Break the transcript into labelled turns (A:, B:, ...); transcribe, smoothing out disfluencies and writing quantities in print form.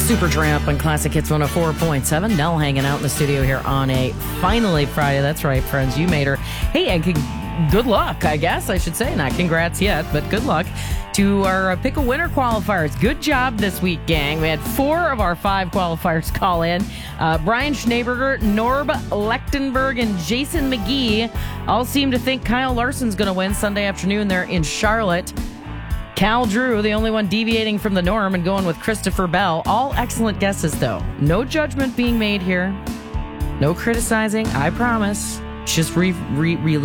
A: Supertramp on Classic Hits 104.7. Nell hanging out in the studio here on a finally Friday. That's right, friends. You made her. Hey, and good luck, I guess I should say. Not congrats yet, but good luck to our Pick a Winner qualifiers. Good job this week, gang. We had 4 of our 5 qualifiers call in. Brian Schneeberger, Norb Lechtenberg, and Jason McGee all seem to think Kyle Larson's going to win Sunday afternoon there in Charlotte. Cal Drew, the only one deviating from the norm and going with Christopher Bell. All excellent guesses, though. No judgment being made here. No criticizing, I promise. Just